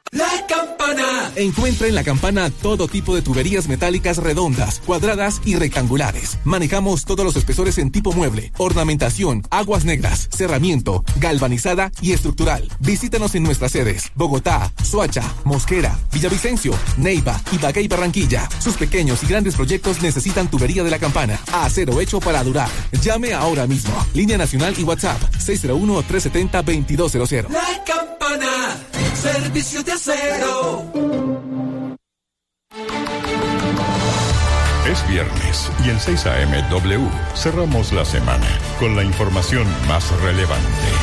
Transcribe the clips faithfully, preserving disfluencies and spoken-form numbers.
La Campana. Encuentra en La Campana todo tipo de tuberías metálicas redondas, cuadradas y rectangulares. Manejamos todos los espesores en tipo mueble, ornamentación, aguas negras, cerramiento, galvanizada y estructural. Visítanos en nuestras sedes: Bogotá, Soacha, Mosquera, Villavicencio, Neiva, Ibagué y Barranquilla. Sus pequeños y grandes proyectos necesitan tubería de La Campana. Acero hecho para durar. Llame ahora mismo. Línea nacional y WhatsApp seis cero uno, tres siete cero, dos dos cero cero. La Campana. Servicio de acero. Es viernes y en seis A M W cerramos la semana con la información más relevante.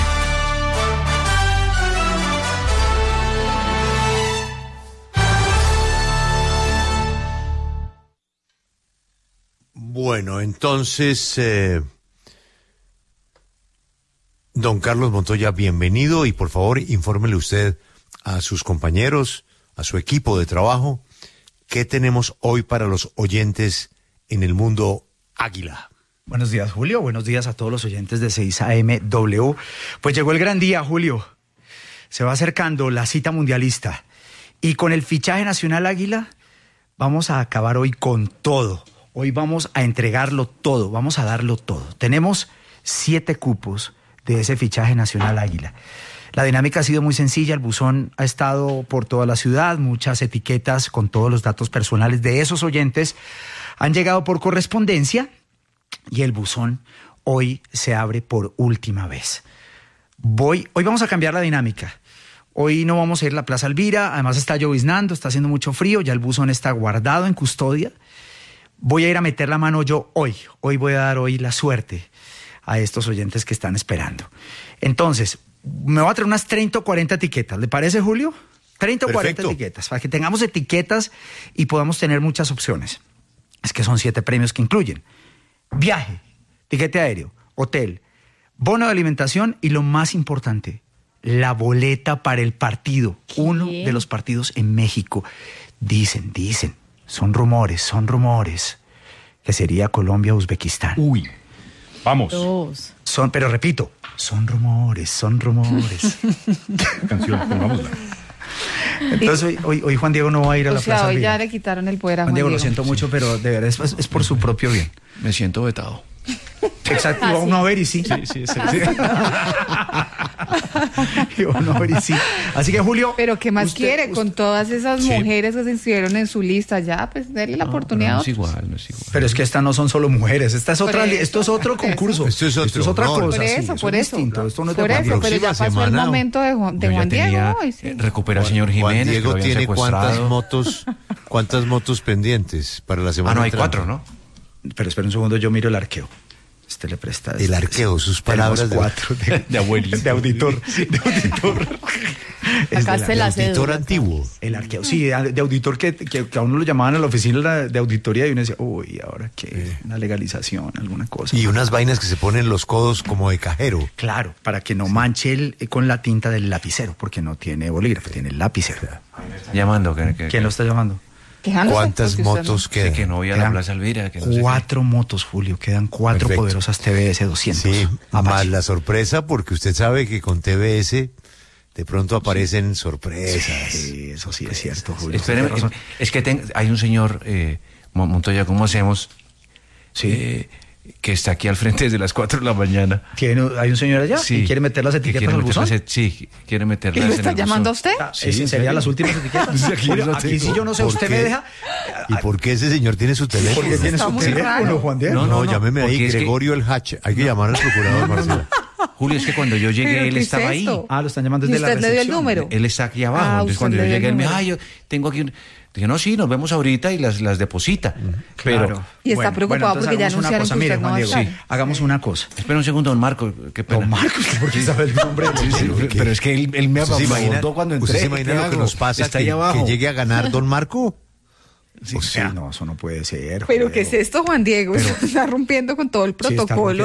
Bueno, entonces, eh, don Carlos Montoya, bienvenido y por favor infórmele usted a sus compañeros, a su equipo de trabajo, ¿qué tenemos hoy para los oyentes en el mundo águila? Buenos días, Julio. Buenos días a todos los oyentes de seis A M W. Pues llegó el gran día, Julio. Se va acercando la cita mundialista. Y con el fichaje nacional águila, vamos a acabar hoy con todo. Hoy vamos a entregarlo todo, vamos a darlo todo. Tenemos siete cupos de ese fichaje nacional águila. La dinámica ha sido muy sencilla, el buzón ha estado por toda la ciudad, muchas etiquetas con todos los datos personales de esos oyentes han llegado por correspondencia y el buzón hoy se abre por última vez. Voy, hoy vamos a cambiar la dinámica. Hoy no vamos a ir a la Plaza Elvira, además está lloviznando, está haciendo mucho frío, ya el buzón está guardado en custodia. Voy a ir a meter la mano yo hoy, hoy voy a dar hoy la suerte a estos oyentes que están esperando. Entonces, me voy a traer unas treinta o cuarenta etiquetas. ¿Le parece, Julio? treinta o cuarenta etiquetas, para que tengamos etiquetas y podamos tener muchas opciones. Es que son siete premios que incluyen viaje, tiquete aéreo, hotel, bono de alimentación y lo más importante, la boleta para el partido. ¿Qué? Uno de los partidos en México. Dicen, dicen, son rumores, son rumores, que sería Colombia-Uzbekistán. Uy, vamos. Dos. Son, pero repito, son rumores, son rumores. Canción, pongámosla. Entonces hoy, hoy, hoy Juan Diego no va a ir a o la sea, Plaza hoy Elvira. ya le quitaron el poder a Juan Juan Diego, Diego. lo siento mucho, pero de verdad es, es por su propio bien. Me siento vetado. Exacto, iba uno a ver y sí. Sí, sí, sí. sí. Iba uno a ver y sí. Así que, Julio... Pero ¿qué más usted, quiere? usted, con todas esas sí. mujeres que se inscribieron en su lista ya, pues denle la No, oportunidad. no a es otros. igual, no es igual. Pero es que estas no son solo mujeres, esta es otra, Por eso, esto es otro por eso. concurso. Esto es otro, Esto es otra no, cosa. Por sí, eso, por es eso. distinto, esto no es de Por Juan eso, Diego. pero ya Próxima pasó el semana, momento de Juan, de Yo ya Juan Diego tenía, hoy, sí. eh, recupera al señor Juan Jiménez. Diego que lo habían tiene cuántas secuestrado. motos, cuántas motos pendientes para la semana Ah, no, hay entrante? cuatro, ¿no? Pero espera un segundo, yo miro el arqueo. Este le presta... El arqueo, sus palabras Tenemos de- cuatro de, de abuelito. De auditor. De auditor. Es Acá de se la Auditor cédula. antiguo. El arqueo, sí, de, de auditor que, que, que a uno lo llamaban a la oficina de auditoría y uno decía, uy, ¿ahora qué? Una legalización, alguna cosa. Y unas vainas que se ponen los codos como de cajero. Claro, para que no manche el, eh, con la tinta del lapicero, porque no tiene bolígrafo, tiene el lapicero. Llamando. Que, que, ¿Quién lo está llamando? Quejándose, ¿Cuántas porque usted motos Sí, quedan? que no voy a Quedan la Plaza Elvira. Que no sé qué. Cuatro motos, Julio, quedan cuatro Perfecto. poderosas T V S doscientos. Sí, Apache. más la sorpresa, porque usted sabe que con T V S de pronto aparecen sorpresas. Sí, eso sí es cierto, Julio. Espéreme, Tiene razón. es que ten- hay un señor, eh, Mon- Montoya, ¿cómo hacemos? Sí. Eh, que está aquí al frente desde las cuatro de la mañana. ¿Tiene- ¿Hay un señor allá? Sí. ¿Y quiere meter las Que etiquetas quiere al meter buzón? las et- Sí, quiere ¿Y meterlas lo en está el llamando a buzón. usted? Ah, Sí, ¿ese ¿en serían serio? las últimas etiquetas? Aquí Mira, lo aquí tengo. sí yo no sé, ¿Por usted qué? me deja... ¿Y por qué ese señor tiene su teléfono? Porque tiene Está su muy teléfono, raro. Juan Diego. No, No, no, no, llámeme ahí, porque es que- Gregorio el Hatch. Hay que llamar al procurador, Marcelo. Julio, es que cuando yo llegué, ¿Pero él qué es estaba ahí. esto? Ah, lo están llamando ¿Y desde la usted le dio el recepción. número? Él está aquí abajo. Ah, Entonces usted cuando yo le dio llegué, el él me dijo, número. ay, yo tengo aquí un... Dije, no, sí, nos vemos ahorita y las, las deposita. Pero, Claro. Y está preocupado entonces porque ya hagamos una anunciaron cosa. que Mire, usted no Juan va a Diego, estar. hagamos una cosa. espera un segundo, don Marco, qué pena. Don Marcos, ¿por qué sabe el nombre? Sí, sí, ¿Por qué? pero es que él, él me ¿Usted se imagina, abordó cuando entré. ¿usted se imagina ¿Qué lo que hago? nos pasa Está que, ahí abajo. que llegue a ganar don Marco? Sí, sí, no, eso no puede ser. ¿Pero Julio. qué es esto, Juan Diego? Pero- Está rompiendo con todo el Sí, está protocolo.